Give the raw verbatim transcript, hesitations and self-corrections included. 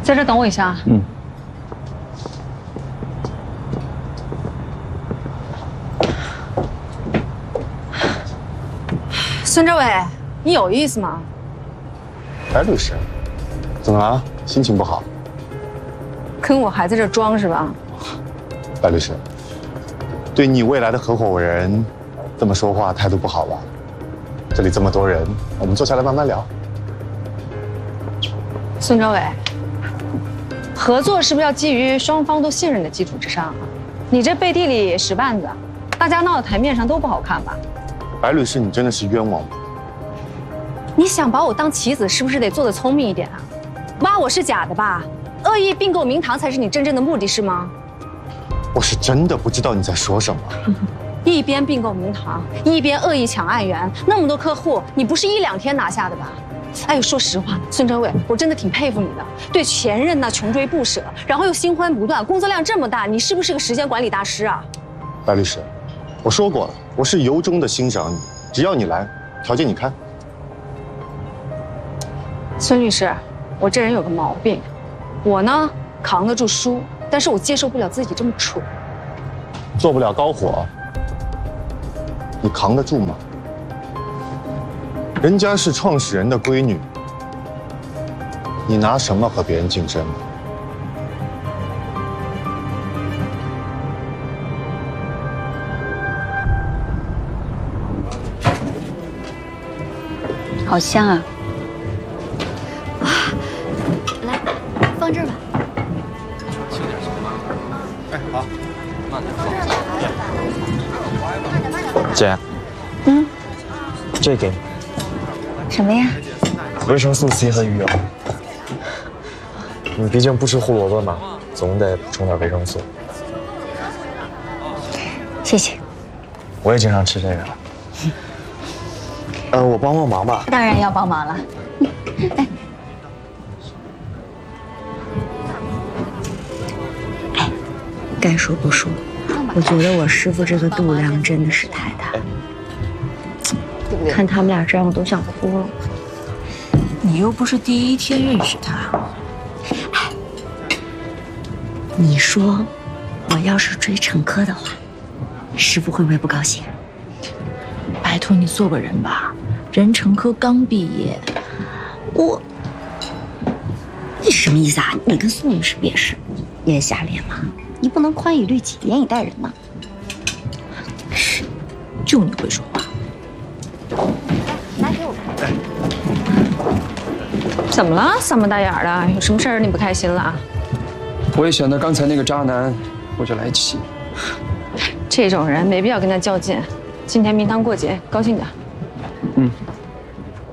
在这等我一下。 嗯。 孙政委，你有意思吗？ 白律师，怎么了？心情不好？ 跟我还在这装是吧？ 白律师，对你未来的合伙人这么说话，态度不好吧？这里这么多人，我们坐下来慢慢聊。 孙政委，合作是不是要基于双方都信任的基础之上啊？你这背地里使绊子，大家闹到台面上都不好看吧？ 白律师，你真的是冤枉我。 你想把我当棋子，是不是得做得聪明一点啊？挖我是假的吧？恶意并购明堂才是你真正的目的是吗？ 我是真的不知道你在说什么。 一边并购明堂，一边恶意抢案源，那么多客户，你不是一两天拿下的吧？哎，说实话，孙政委，我真的挺佩服你的，对前任呢穷追不舍，然后又新欢不断，工作量这么大，你是不是个时间管理大师啊？ 白律师，我说过了，我是由衷的欣赏你，只要你来，条件你开。 孙律师，我这人有个毛病，我呢扛得住输，但是我接受不了自己这么蠢。 做不了高火，你扛得住吗？人家是创始人的闺女，你拿什么和别人竞争？ 好香啊！哇，来，放这儿吧。 哎，好，慢点放。 姐， 嗯， 这给你。 什么呀？ 维生素 C 和鱼油。你毕竟不吃胡萝卜嘛，总得补充点维生素。 谢谢。 我也经常吃这个。呃，我帮帮忙吧。 当然要帮忙了。哎，哎，该说不说，我觉得我师傅这个度量真的是太大了。看他们俩这样，我都想哭了。 你又不是第一天认识他。 哎，你说，我要是追陈科的话，师傅会不会不高兴？ 拜托你做个人吧，人陈科刚毕业。 我，你什么意思啊？你跟宋女士不也是也瞎脸吗？你不能宽以律己，严以待人吗？ 就你会说话。 拿给我看。 怎么了？三眉大眼的，有什么事儿你不开心了？ 我也想到刚才那个渣男，我就来气。 这种人没必要跟他较劲。今天明堂过节，高兴点。 嗯。